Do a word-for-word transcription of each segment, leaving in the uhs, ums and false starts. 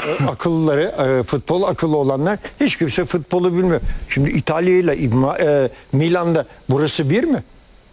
akılları, e, futbol akıllı olanlar hiç kimse futbolu bilmiyor. Şimdi İtalya ile e, Milan'da burası bir mi?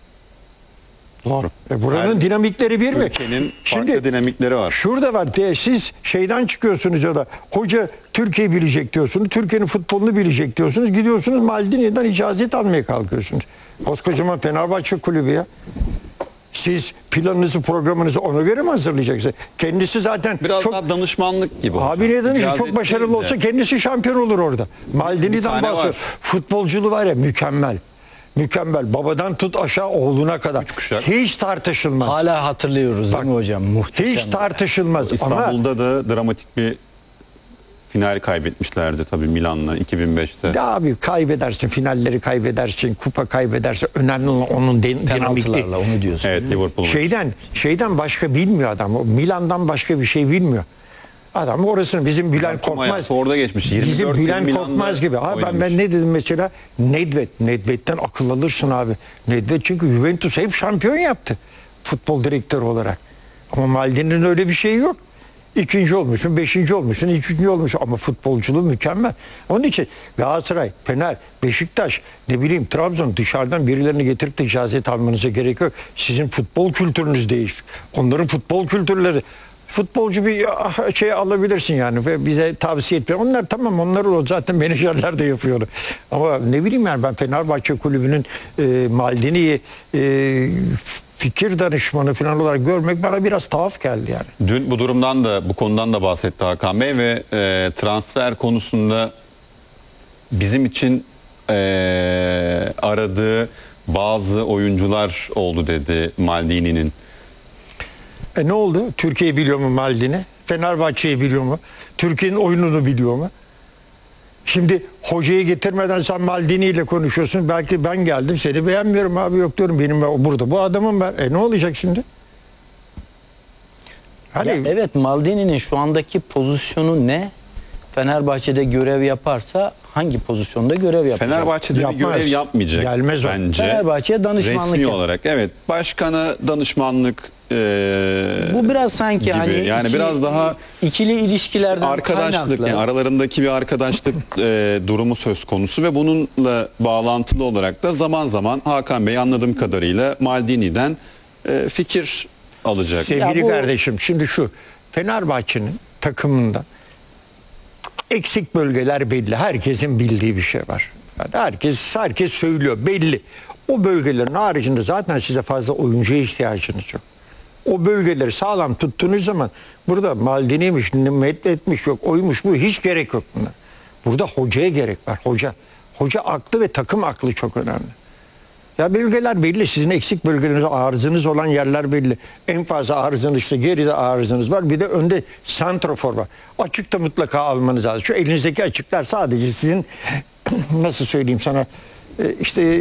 Doğru. E, buranın yani, dinamikleri bir mi? Ülkenin farklı Şimdi, dinamikleri var. Şurada var. De, siz şeyden çıkıyorsunuz ya da hoca Türkiye bilecek diyorsunuz. Türkiye'nin futbolunu bilecek diyorsunuz. Gidiyorsunuz Maldini'den icazet almaya kalkıyorsunuz. Koskocaman Fenerbahçe kulübü ya. Siz planınızı, programınızı ona göre mi hazırlayacaksınız? Kendisi zaten biraz çok... daha danışmanlık gibi. Abi ne danışmanlık? Çok başarılı olsa kendisi şampiyon olur orada. Maldini'den bahsediyor. Futbolculuğu var ya mükemmel. Mükemmel. Babadan tut aşağı oğluna kadar. Hiç tartışılmaz. Hala hatırlıyoruz Bak, değil mi hocam? Muhteşem. Hiç tartışılmaz. İstanbul'da Ama, da dramatik bir final kaybetmişlerdi tabii Milan'la iki bin beşte. Ya abi kaybedersin, finalleri kaybedersin, kupa kaybedersin. Önemli olan onun dinamikli. Onu diyorsun. Evet, Liverpool. Şeyden, şeyden başka bilmiyor adam. O Milan'dan başka bir şey bilmiyor. Adam orasını bizim Bülent Korkmaz. Orada geçmiş. Bizim Bülent Korkmaz gibi. Abi ben, ben ne dedim mesela? Nedved. Nedved'den akıl alırsın abi. Nedved çünkü Juventus hep şampiyon yaptı. Futbol direktörü olarak. Ama Maldini'nin öyle bir şeyi yok. İkinci olmuşsun, beşinci olmuşsun, üçüncü olmuşsun ama futbolculuğu mükemmel. Onun için Galatasaray, Fener, Beşiktaş, ne bileyim Trabzon dışarıdan birilerini getirip de icazet almanıza gerek yok. Sizin futbol kültürünüz değişik. Onların futbol kültürleri. Futbolcu bir şey alabilirsin yani ve bize tavsiye etmiyor. Onlar tamam, onları o zaten menajerler de yapıyor. Ama ne bileyim yani ben Fenerbahçe kulübünün e, Maldini'yi e, fikir danışmanı falan olarak görmek bana biraz tuhaf geldi yani. Dün bu durumdan da bu konudan da bahsetti Hakan Bey ve e, transfer konusunda bizim için e, aradığı bazı oyuncular oldu dedi Maldini'nin. E ne oldu? Türkiye'yi biliyor mu Maldini? Fenerbahçe'yi biliyor mu? Türkiye'nin oyununu biliyor mu? Şimdi hocayı getirmeden sen Maldini ile konuşuyorsun. Belki ben geldim seni beğenmiyorum abi, yok diyorum benim burada. Bu adamım ben. E ne olacak şimdi? Hani... Ya evet, Maldini'nin şu andaki pozisyonu ne? Fenerbahçe'de görev yaparsa hangi pozisyonda görev yapacak? Fenerbahçe'de Yapmaz. bir görev yapmayacak. Gelmez o. Bence. Fenerbahçe'ye danışmanlık resmi yap. olarak. Evet. Başkana danışmanlık Ee, bu biraz sanki gibi. Hani yani iki, biraz daha ikili ilişkilerden işte arkadaşlık, yani aralarındaki bir arkadaşlık e, durumu söz konusu ve bununla bağlantılı olarak da zaman zaman Hakan Bey anladığım kadarıyla Maldini'den e, fikir alacak. Sevgili bu... kardeşim, şimdi şu Fenerbahçe'nin takımında eksik bölgeler belli. Herkesin bildiği bir şey var. Yani herkes herkes söylüyor, belli. O bölgelerin haricinde zaten size fazla oyuncuya ihtiyacınız yok. O bölgeleri sağlam tuttuğunuz zaman burada Maldini'ymiş, methetmiş, yok oymuş, bu hiç gerek yok buna. Burada hocaya gerek var. Hoca. Hoca aklı ve takım aklı çok önemli. Ya bölgeler belli. Sizin eksik bölgeleriniz, arızanız olan yerler belli. En fazla arızanız işte geride arızanız var. Bir de önde santrafor var. Açıkta mutlaka almanız lazım. Şu elinizdeki açıklar sadece sizin nasıl söyleyeyim sana işte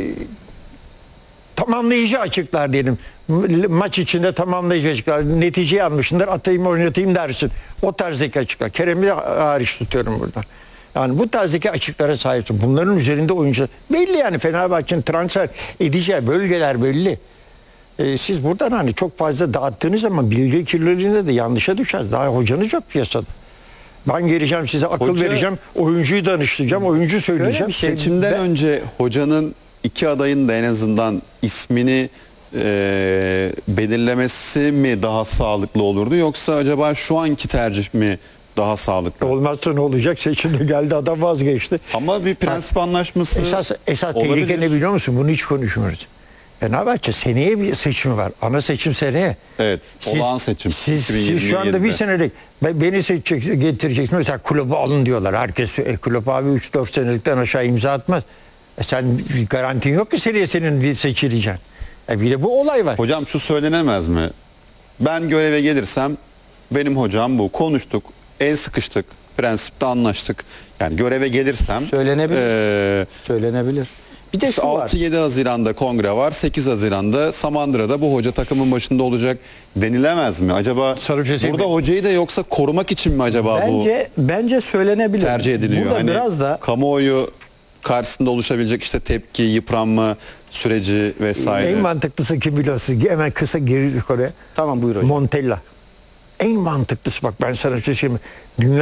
tamamlayıcı açıklar diyelim. Maç içinde tamamlayıcı açıklar. Neticeyi almışsındır, atayım oynatayım dersin. O tarzdaki açıklar. Kerem'i hariç tutuyorum burada. Yani bu tarzdaki açıklara sahipsin. Bunların üzerinde oyuncu belli yani. Fenerbahçe'nin transfer edeceği bölgeler belli. Ee, siz buradan hani çok fazla dağıttığınız zaman bilgi kirliliğinde de yanlışa düşer. Daha hocanız yok piyasada. Ben geleceğim size akıl Hoca, vereceğim. Oyuncuyu danıştıracağım. Oyuncu söyleyeceğim. Şey, seçimden ben, önce hocanın iki adayın da en azından ismini e, belirlemesi mi daha sağlıklı olurdu? Yoksa acaba şu anki tercih mi daha sağlıklı? Olmazsa ne olacak? Seçimde geldi adam vazgeçti. Ama bir prensip anlaşması Esas, esas tehlike ne biliyor musun? Bunu hiç konuşmuyoruz. Fenerbahçe seneye bir seçimi var. Ana seçim seneye. Evet. Siz, olağan seçim. Siz, siz şu anda bir senelik beni seçecek, getireceksiniz. Mesela kulübü alın diyorlar. Herkes e, kulüp abi üç dört senelikten aşağı imza atmaz. E sen garantin yok ki seneye senin seçileceksin. E bir de bu olay var. Hocam şu söylenemez mi? Ben göreve gelirsem benim hocam bu. Konuştuk. El sıkıştık. Prensipte anlaştık. Yani göreve gelirsem söylenebilir. E, söylenebilir. Bir de şu altı yedi Haziran'da kongre var. sekiz Haziran'da Samandıra'da bu hoca takımın başında olacak denilemez mi? Acaba şey burada mi? Hocayı da yoksa korumak için mi acaba bence, bu bence söylenebilir. tercih ediliyor? Burada hani biraz da kamuoyu karşısında oluşabilecek işte tepki, yıpranma süreci vesaire. En mantıklısı kim biliyorsun? Hemen kısa geri oraya. Tamam buyur hocam. Montella. En mantıklısı bak ben sana bir şey söyleyeyim. Dünya